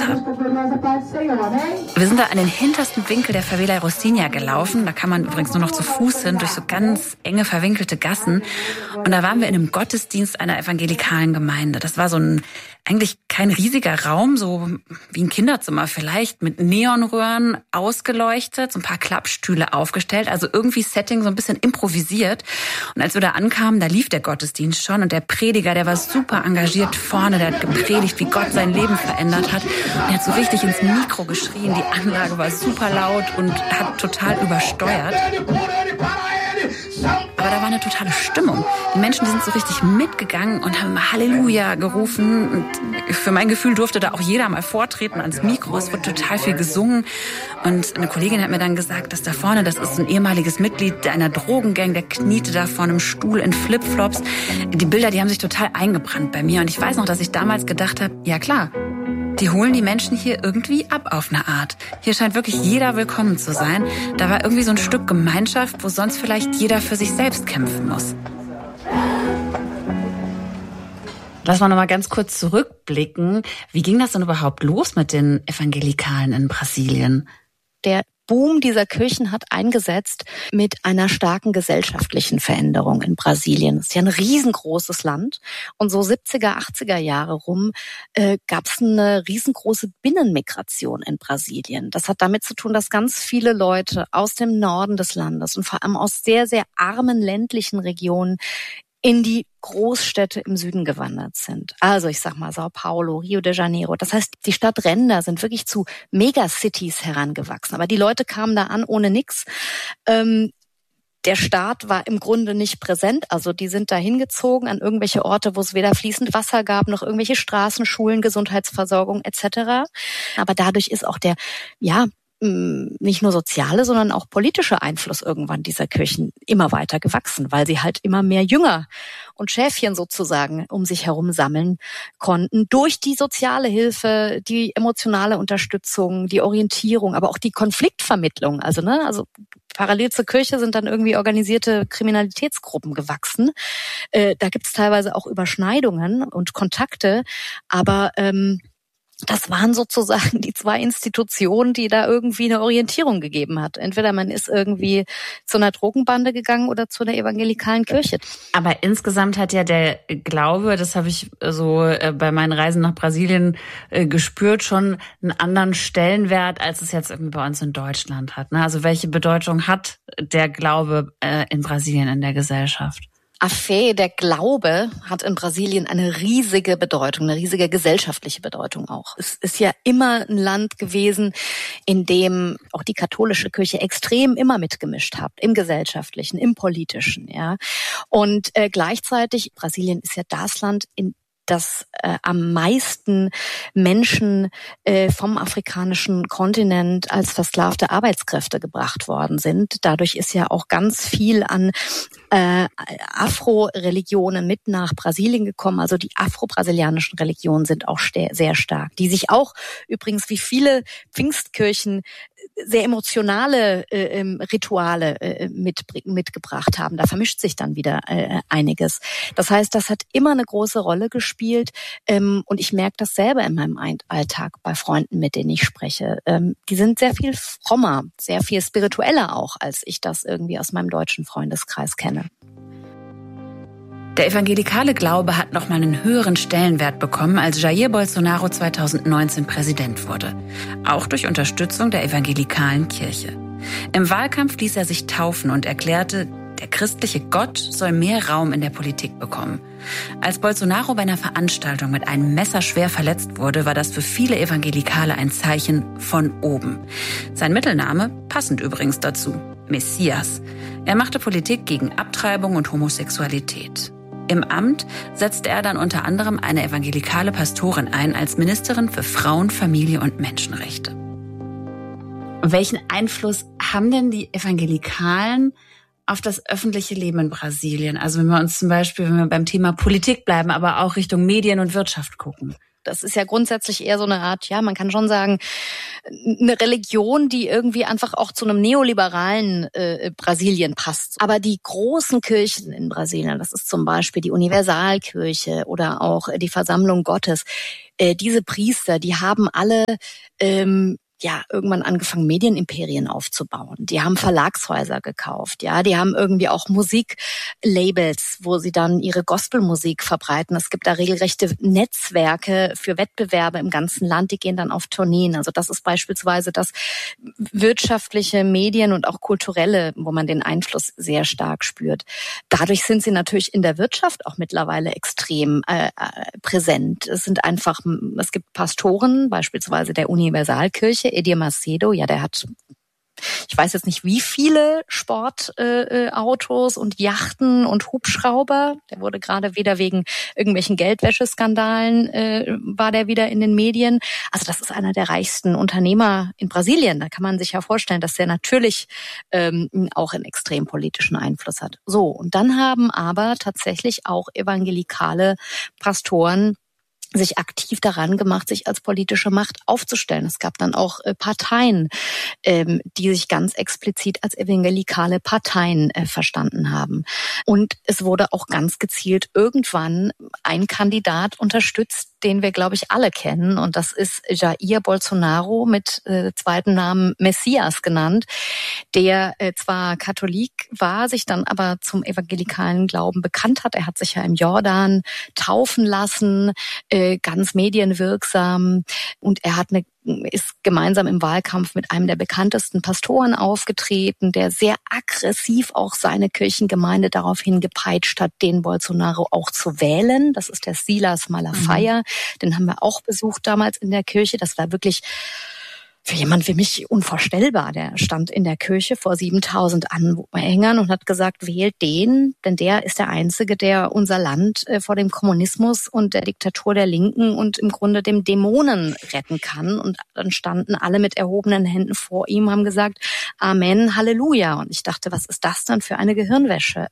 habe. Wir sind da an den hintersten Winkel der Favela Rocinha gelaufen. Da kann man übrigens nur noch zu Fuß hin, durch so ganz enge, verwinkelte Gassen. Und da waren wir in einem Gottesdienst einer evangelikalen Gemeinde. Das war so eigentlich kein riesiger Raum, so wie ein Kinderzimmer vielleicht, mit Neonröhren ausgeleuchtet, so ein paar Klappstühle aufgestellt, also irgendwie Setting so ein bisschen improvisiert. Und als wir da ankamen, da lief der Gottesdienst schon und der Prediger, der war super engagiert vorne, der hat gepredigt, wie Gott sein Leben verändert hat. Und er hat so richtig ins Mikro geschrien, die Anlage war super laut und hat total übersteuert. Aber da war eine totale Stimmung. Die Menschen, die sind so richtig mitgegangen und haben Halleluja gerufen. Und für mein Gefühl durfte da auch jeder mal vortreten ans Mikro. Es wurde total viel gesungen. Und eine Kollegin hat mir dann gesagt, dass da vorne, das ist ein ehemaliges Mitglied einer Drogengang, der kniete da vor einem Stuhl in Flipflops. Die Bilder, die haben sich total eingebrannt bei mir. Und ich weiß noch, dass ich damals gedacht habe, ja klar, die holen die Menschen hier irgendwie ab auf eine Art. Hier scheint wirklich jeder willkommen zu sein. Da war irgendwie so ein Stück Gemeinschaft, wo sonst vielleicht jeder für sich selbst kämpfen muss. Lass mal noch mal ganz kurz zurückblicken. Wie ging das denn überhaupt los mit den Evangelikalen in Brasilien? Der Boom dieser Kirchen hat eingesetzt mit einer starken gesellschaftlichen Veränderung in Brasilien. Es ist ja ein riesengroßes Land und so 70er, 80er Jahre rum gab es eine riesengroße Binnenmigration in Brasilien. Das hat damit zu tun, dass ganz viele Leute aus dem Norden des Landes und vor allem aus sehr, sehr armen ländlichen Regionen in die Großstädte im Süden gewandert sind. Also ich sag mal Sao Paulo, Rio de Janeiro. Das heißt, die Stadtränder sind wirklich zu Megacities herangewachsen. Aber die Leute kamen da an ohne nix. Der Staat war im Grunde nicht präsent. Also die sind da hingezogen an irgendwelche Orte, wo es weder fließend Wasser gab, noch irgendwelche Straßen, Schulen, Gesundheitsversorgung etc. Aber dadurch ist auch der, nicht nur soziale, sondern auch politische Einfluss irgendwann dieser Kirchen immer weiter gewachsen, weil sie halt immer mehr Jünger und Schäfchen sozusagen um sich herum sammeln konnten. Durch die soziale Hilfe, die emotionale Unterstützung, die Orientierung, aber auch die Konfliktvermittlung. Also parallel zur Kirche sind dann irgendwie organisierte Kriminalitätsgruppen gewachsen. Da gibt es teilweise auch Überschneidungen und Kontakte, aber das waren sozusagen die zwei Institutionen, die da irgendwie eine Orientierung gegeben hat. Entweder man ist irgendwie zu einer Drogenbande gegangen oder zu einer evangelikalen Kirche. Aber insgesamt hat ja der Glaube, das habe ich so bei meinen Reisen nach Brasilien gespürt, schon einen anderen Stellenwert, als es jetzt irgendwie bei uns in Deutschland hat. Also welche Bedeutung hat der Glaube in Brasilien in der Gesellschaft? A Fé, der Glaube, hat in Brasilien eine riesige Bedeutung, eine riesige gesellschaftliche Bedeutung auch. Es ist ja immer ein Land gewesen, in dem auch die katholische Kirche extrem immer mitgemischt hat, im gesellschaftlichen, im politischen, ja. Und gleichzeitig, Brasilien ist ja das Land, in dass am meisten Menschen vom afrikanischen Kontinent als versklavte Arbeitskräfte gebracht worden sind. Dadurch ist ja auch ganz viel an Afro-Religionen mit nach Brasilien gekommen. Also die afro-brasilianischen Religionen sind auch sehr stark, die sich auch übrigens wie viele Pfingstkirchen sehr emotionale Rituale mitgebracht haben. Da vermischt sich dann wieder einiges. Das heißt, das hat immer eine große Rolle gespielt und ich merke das selber in meinem Alltag bei Freunden, mit denen ich spreche. Die sind sehr viel frommer, sehr viel spiritueller auch, als ich das irgendwie aus meinem deutschen Freundeskreis kenne. Der evangelikale Glaube hat nochmal einen höheren Stellenwert bekommen, als Jair Bolsonaro 2019 Präsident wurde. Auch durch Unterstützung der evangelikalen Kirche. Im Wahlkampf ließ er sich taufen und erklärte, der christliche Gott soll mehr Raum in der Politik bekommen. Als Bolsonaro bei einer Veranstaltung mit einem Messer schwer verletzt wurde, war das für viele Evangelikale ein Zeichen von oben. Sein Mittelname, passend übrigens dazu, Messias. Er machte Politik gegen Abtreibung und Homosexualität. Im Amt setzte er dann unter anderem eine evangelikale Pastorin ein als Ministerin für Frauen, Familie und Menschenrechte. Welchen Einfluss haben denn die Evangelikalen auf das öffentliche Leben in Brasilien? Also wenn wir beim Thema Politik bleiben, aber auch Richtung Medien und Wirtschaft gucken. Das ist ja grundsätzlich eher so eine Art, ja, man kann schon sagen, eine Religion, die irgendwie einfach auch zu einem neoliberalen Brasilien passt. Aber die großen Kirchen in Brasilien, das ist zum Beispiel die Universalkirche oder auch die Versammlung Gottes, diese Priester, die haben alle irgendwann angefangen, Medienimperien aufzubauen. Die haben Verlagshäuser gekauft, ja, die haben irgendwie auch Musiklabels, wo sie dann ihre Gospelmusik verbreiten. Es gibt da regelrechte Netzwerke für Wettbewerbe im ganzen Land, die gehen dann auf Tourneen. Also das ist beispielsweise das wirtschaftliche, Medien und auch kulturelle, wo man den Einfluss sehr stark spürt. Dadurch sind sie natürlich in der Wirtschaft auch mittlerweile extrem präsent. Es gibt Pastoren, beispielsweise der Universalkirche, Edir Macedo, ja, der hat, ich weiß jetzt nicht wie viele Sportautos und Yachten und Hubschrauber. Der wurde gerade wieder wegen irgendwelchen Geldwäscheskandalen, war der wieder in den Medien. Also das ist einer der reichsten Unternehmer in Brasilien. Da kann man sich ja vorstellen, dass der natürlich auch einen extrem politischen Einfluss hat. So, und dann haben aber tatsächlich auch evangelikale Pastoren sich aktiv daran gemacht, sich als politische Macht aufzustellen. Es gab dann auch Parteien, die sich ganz explizit als evangelikale Parteien verstanden haben. Und es wurde auch ganz gezielt irgendwann ein Kandidat unterstützt, den wir, glaube ich, alle kennen. Und das ist Jair Bolsonaro, mit zweiten Namen Messias genannt, der zwar Katholik war, sich dann aber zum evangelikalen Glauben bekannt hat. Er hat sich ja im Jordan taufen lassen, ganz medienwirksam, und er ist gemeinsam im Wahlkampf mit einem der bekanntesten Pastoren aufgetreten, der sehr aggressiv auch seine Kirchengemeinde daraufhin gepeitscht hat, den Bolsonaro auch zu wählen. Das ist der Silas Malafaia. Den haben wir auch besucht damals in der Kirche. Das war wirklich für jemand wie mich unvorstellbar. Der stand in der Kirche vor 7.000 Anhängern und hat gesagt, wählt den, denn der ist der Einzige, der unser Land vor dem Kommunismus und der Diktatur der Linken und im Grunde dem Dämonen retten kann. Und dann standen alle mit erhobenen Händen vor ihm, haben gesagt, Amen, Halleluja. Und ich dachte, was ist das dann für eine Gehirnwäsche?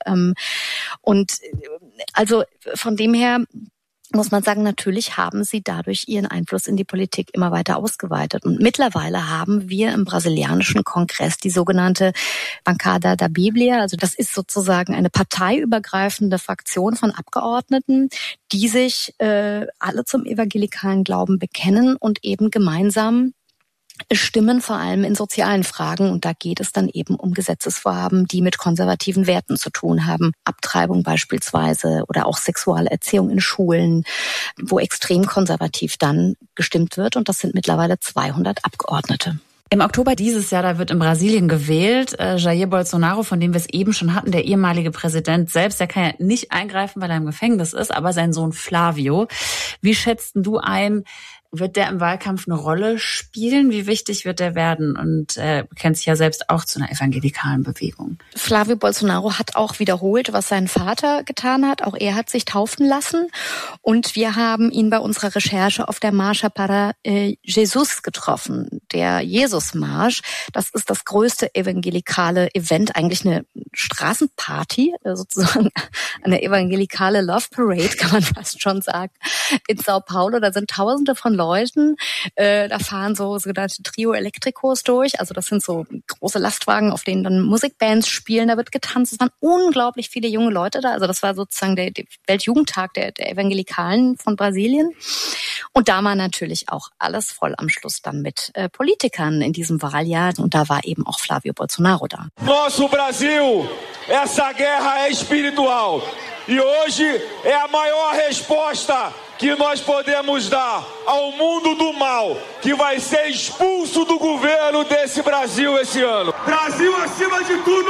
Und also von dem her muss man sagen, natürlich haben sie dadurch ihren Einfluss in die Politik immer weiter ausgeweitet. Und mittlerweile haben wir im brasilianischen Kongress die sogenannte Bancada da Bíblia. Also das ist sozusagen eine parteiübergreifende Fraktion von Abgeordneten, die sich alle zum evangelikalen Glauben bekennen und eben gemeinsam stimmen, vor allem in sozialen Fragen. Und da geht es dann eben um Gesetzesvorhaben, die mit konservativen Werten zu tun haben. Abtreibung beispielsweise oder auch Sexualerziehung in Schulen, wo extrem konservativ dann gestimmt wird. Und das sind mittlerweile 200 Abgeordnete. Im Oktober dieses Jahr, da wird in Brasilien gewählt. Jair Bolsonaro, von dem wir es eben schon hatten, der ehemalige Präsident selbst, der kann ja nicht eingreifen, weil er im Gefängnis ist, aber sein Sohn Flavio. Wie schätzt du ein, wird der im Wahlkampf eine Rolle spielen? Wie wichtig wird der werden? Und kennt sich ja selbst auch zu einer evangelikalen Bewegung. Flavio Bolsonaro hat auch wiederholt, was sein Vater getan hat. Auch er hat sich taufen lassen. Und wir haben ihn bei unserer Recherche auf der Marcha para Jesus getroffen. Der Jesusmarsch, das ist das größte evangelikale Event, eigentlich eine Straßenparty, sozusagen eine evangelikale Love Parade, kann man fast schon sagen, in Sao Paulo. Da sind Tausende von Leuten. Da fahren so sogenannte Trio Electricos durch. Also das sind so große Lastwagen, auf denen dann Musikbands spielen. Da wird getanzt. Es waren unglaublich viele junge Leute da. Also das war sozusagen der Weltjugendtag der Evangelikalen von Brasilien. Und da war natürlich auch alles voll am Schluss dann mit Politikern in diesem Wahljahr. Und da war eben auch Flavio Bolsonaro da. Nosso Brasil, essa guerra é espiritual. E hoje é a maior resposta que nós podemos dar ao mundo do mal, que vai ser expulso do governo desse Brasil esse ano. Brasil acima de tudo!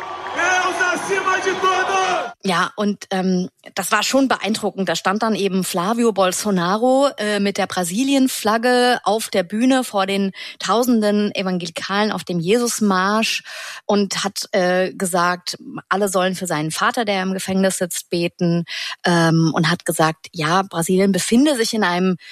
Deus acima de tudo! Ja, und das war schon beeindruckend. Da stand dann eben Flavio Bolsonaro mit der Brasilien-Flagge auf der Bühne vor den tausenden Evangelikalen auf dem Jesusmarsch und hat gesagt, alle sollen für seinen Vater, der im Gefängnis sitzt, beten, und hat gesagt, ja, Brasilien befinde sich in einem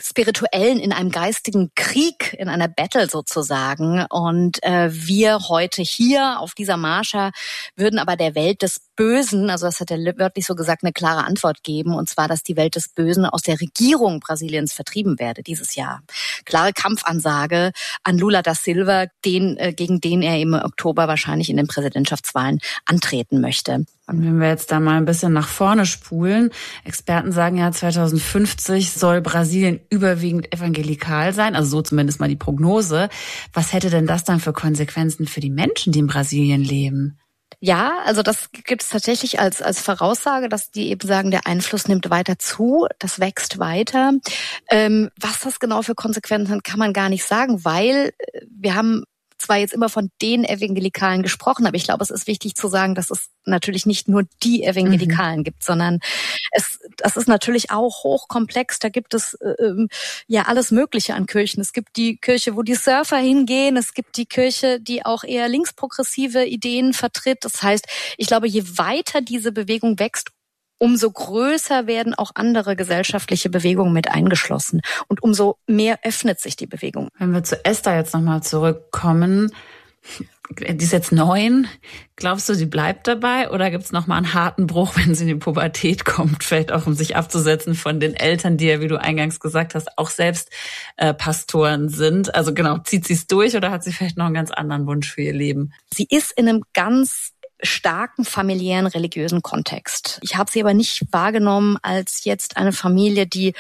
spirituellen, in einem geistigen Krieg, in einer Battle sozusagen. Und wir heute hier auf dieser Marcha würden aber der Welt des Bösen, also das hat er wörtlich so gesagt, eine klare Antwort geben, und zwar, dass die Welt des Bösen aus der Regierung Brasiliens vertrieben werde dieses Jahr. Klare Kampfansage an Lula da Silva, gegen den er im Oktober wahrscheinlich in den Präsidentschaftswahlen antreten möchte. Und wenn wir jetzt da mal ein bisschen nach vorne spulen, Experten sagen ja, 2050 soll Brasilien überwiegend evangelikal sein, also so zumindest mal die Prognose. Was hätte denn das dann für Konsequenzen für die Menschen, die in Brasilien leben? Ja, also das gibt es tatsächlich als Voraussage, dass die eben sagen, der Einfluss nimmt weiter zu, das wächst weiter. Was das genau für Konsequenzen hat, kann man gar nicht sagen, weil wir haben zwar jetzt immer von den Evangelikalen gesprochen, aber ich glaube, es ist wichtig zu sagen, dass es natürlich nicht nur die Evangelikalen gibt, sondern das ist natürlich auch hochkomplex. Da gibt es ja alles Mögliche an Kirchen. Es gibt die Kirche, wo die Surfer hingehen. Es gibt die Kirche, die auch eher linksprogressive Ideen vertritt. Das heißt, ich glaube, je weiter diese Bewegung wächst, umso größer werden auch andere gesellschaftliche Bewegungen mit eingeschlossen und umso mehr öffnet sich die Bewegung. Wenn wir zu Esther jetzt nochmal zurückkommen, die ist jetzt 9. Glaubst du, sie bleibt dabei oder gibt es nochmal einen harten Bruch, wenn sie in die Pubertät kommt, vielleicht auch um sich abzusetzen von den Eltern, die ja, wie du eingangs gesagt hast, auch selbst Pastoren sind? Also genau, zieht sie es durch oder hat sie vielleicht noch einen ganz anderen Wunsch für ihr Leben? Sie ist in einem ganz starken familiären, religiösen Kontext. Ich habe sie aber nicht wahrgenommen als jetzt eine Familie, die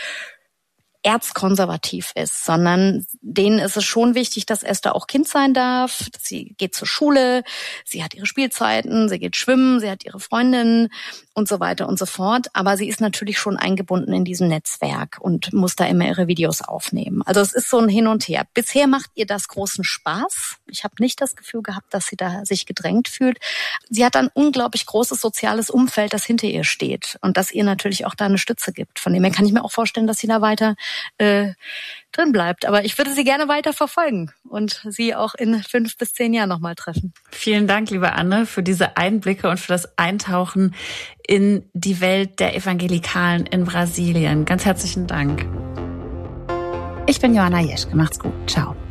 erzkonservativ ist, sondern denen ist es schon wichtig, dass Esther auch Kind sein darf. Sie geht zur Schule, sie hat ihre Spielzeiten, sie geht schwimmen, sie hat ihre Freundinnen und so weiter und so fort. Aber sie ist natürlich schon eingebunden in diesem Netzwerk und muss da immer ihre Videos aufnehmen. Also es ist so ein Hin und Her. Bisher macht ihr das großen Spaß. Ich habe nicht das Gefühl gehabt, dass sie da sich gedrängt fühlt. Sie hat ein unglaublich großes soziales Umfeld, das hinter ihr steht und das ihr natürlich auch da eine Stütze gibt. Von dem her kann ich mir auch vorstellen, dass sie da weiter drin bleibt. Aber ich würde sie gerne weiter verfolgen und sie auch in 5 bis 10 Jahren nochmal treffen. Vielen Dank, liebe Anne, für diese Einblicke und für das Eintauchen in die Welt der Evangelikalen in Brasilien. Ganz herzlichen Dank. Ich bin Joanna Jeschke. Macht's gut. Ciao.